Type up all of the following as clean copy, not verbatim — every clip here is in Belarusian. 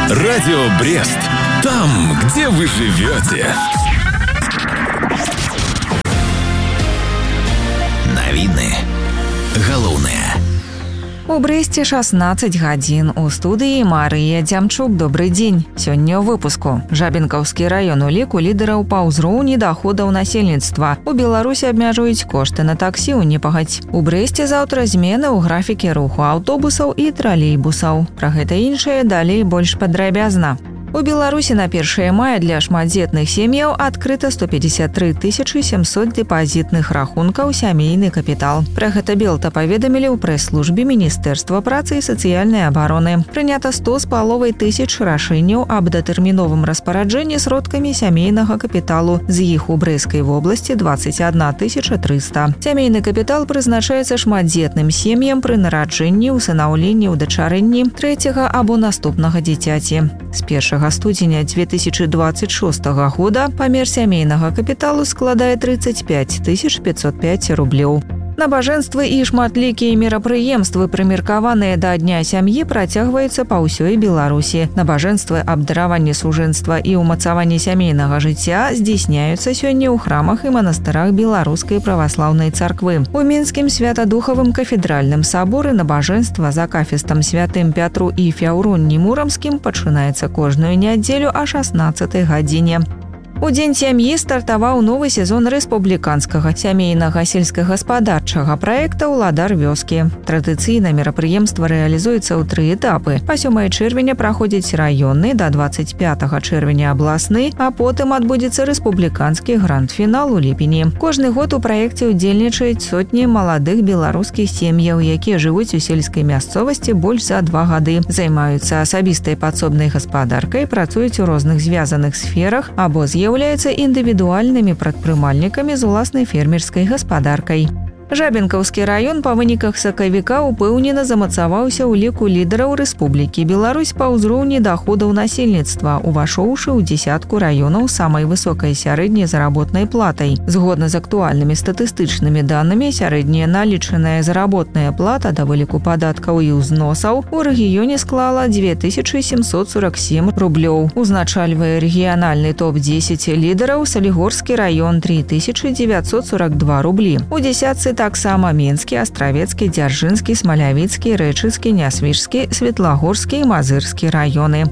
Радио Брест. Там, где вы живете. Навіны. Галоўнае. У Брэсце 16 гадзін. У студыі Марыя Дзямчук. Добрый дзень. Сёння ў выпуску. Жабінкаўскі раён у ліку лідараў па ўзроўні даходаў насельніцтва. У Беларусі абмяжуюць кошты на таксі ў непагадзь. У Брэсце заўтра змены ў графікі руху аўтобусаў і тралейбусаў. Пра гэта іншае далей больш падрабязна. У Беларусі на 1 мая для шматдзетных сем'яў адкрыта 153 700 дэпазітных рахункаў сямейны капітал. Пра гэта Белта паведамілі ў прэс-службе Міністэрства працы і сацыяльнай абароны. Прынята 100,5 тысяч рашэнняў аб датэрміновым распараджэнні сродкамі сямейнага капіталу. З іх у Брэскай вобласці 21 300. Сямейны капітал прызначаецца шматдзетным сем'ям пры нараджэнні, усынаўленні, удачарэнні трэцяга або наступнага дзіцяці. З 1 студзеня 2026 года памер сямейнага капіталу складае 35 505 рублёў. Набажэнствы і шматлікія мерапрыемствы, прымеркаваныя да Дня сям'і, працягваюцца па ўсёй Беларусі. Набажэнствы аб дараванні сужэнства і ўмацаванні сямейнага жыцця здзяйсняюцца сёння ў храмах і манастырах Беларускай праваслаўнай царквы. У Мінскім святадухавым кафедральным саборы набажэнства за кафестам святым Пятру і Фяўронні Мурамскім пачынаецца кожную нядзелю о 16 гадзіне. У Дзень сям'і стартаваў новы сезон рэспубліканскага сямейнага сельскагаспадарчага праекта «Уладар вёскі». Традыцыйна мерапрыемства рэалізуецца ў 3 этапы. Па 7 чэрвеня праходзіць раённы, да 25 чэрвеня абласны, а потым адбудзецца рэспубліканскі гранд-фінал у ліпені. Кожны год у праекце ўдзельнічаюць сотні маладых беларускіх сем'яў, якія жывуць у сельскай мясцовасці больш за 2 гады, займаюцца асабістай падсобнай гаспадаркай, працуюць у розных звязаных сферах або з'яўляюцца індывідуальнымі прадпрымальнікамі з уласнай фермерскай гаспадаркай. Жабінкаўскі раён па выніках сакавіка упэўнена замацаваўся ў ліку лідараў Рэспублікі Беларусь па ўзроўні даходаў насельніцтва, увайшоўшы ў дзесятку раёнаў самай высокай сярэдняй заработнай платай. Згодна з актуальнымі статыстычнымі данымі, сярэдняя налічаная заработная плата да выліку падаткаў і ўзносаў у рэгіёне склала 2747 рублёў. Узначальвае рэгіянальны топ-10 лідараў Салігорскі раён 3942 рублі. У дзесятцы таксама Мінскі, Астравецкі, Дзяржынскі, Смалявіцкі, Рэчыцкі, Нясвіжскі, Светлагорскі і Мазырскі раёны.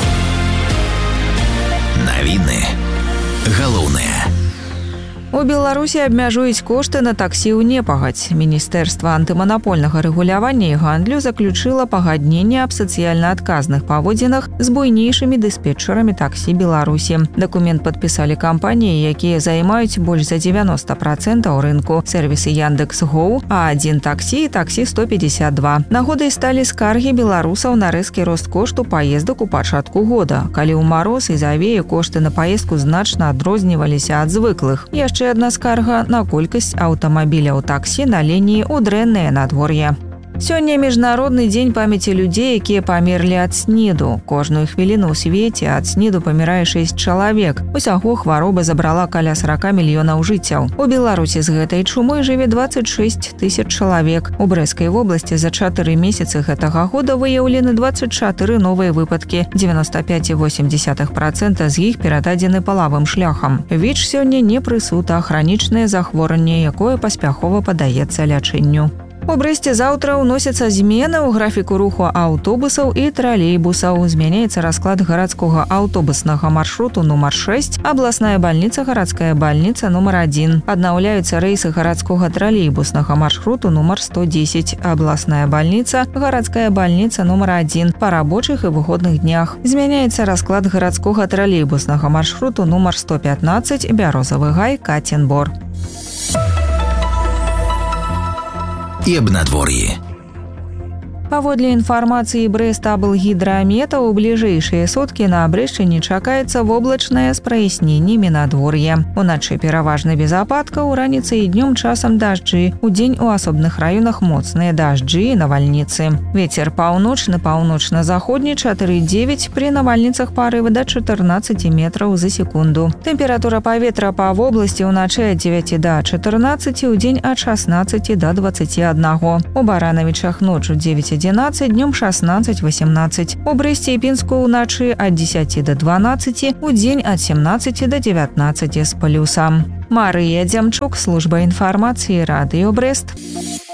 Навіны. Галоўнае. У Беларусі абмяжуюць кошты на таксі ў непагадзь. Міністэрства антыманапольнага рэгулявання і гандлю заключыла пагадненне аб сацыяльна адказных паводзінах з буйнейшымі дыспетчарамі таксі Беларусі. Дакумент падпісалі кампаніі, якія займаюць больш за 90% рынку. Сервісы Яндекс.Гоу, А1 таксі і таксі 152. Нагодай сталі скаргі беларусаў на рэзкі рост кошту паездак у пачатку года, калі ў мароз і завеі кошты на паездку значна адрозніваліся ад звыклых. Яшчэ адна скарга на колькасць аўтамабіляў таксі на лініі ў дрэннае надвор'е. Сёння міжнародны дзень памяці людзей, якія памерлі ад сніду. Кожную хвіліну ў свеце ад сніду памірае 6 чалавек. Усяго хвароба забрала каля 40 мільёнаў жыццяў. У Беларусі з гэтай чумой жыве 26 000 чалавек. У Брэскай вобласці за 4 месяцы гэтага года выяўлены 24 новыя выпадкі. 95,8% з іх перададзены палавым шляхам. ВІЧ сёння не прысута, хранічнае захворанне, якое паспяхова падаецца лячэнню. У Брэсце заўтра ўносяцца змены ў графіку руху аўтобусаў і тралейбусаў. Змяняецца расклад гарадскога аўтобуснага маршруту нумар 6, абласная бальніца, гарадская бальніца нумар 1. Аднаўляюцца рэйсы гарадскога тралейбуснага маршруту нумар 110, абласная бальніца, гарадская бальніца нумар 1 па рабочых і выходных днях. Змяняецца расклад гарадскога тралейбуснага маршруту нумар 115, Бярозавы гай, Кацін-Бор. І аб надвор'і. Паводле інфармацыі Брэст-Аблгідрамета, у бліжэйшыя суткі на Брэшчыне чакаецца воблачнае з праясненнямі надвор'я. Уначы пераважна без ападкаў, раніцай і днём часам дажджы. Удзень у асобных раёнах моцныя дажджы і навальніцы. Вецер паўночны, паўночна-заходні 4,9, пры навальніцах парывы да 14 метраў за секунду. Тэмпература паветра па вобласці ўначы ад 9 да 14, удзень ад 16 да 21. У Баранавічах ноччу 9 11, днем 16-18. У Бресте и Пинску уначы от 10 до 12, у день от 17 до 19 с плюсом. Мария Демчук, служба информации, Радио Брест.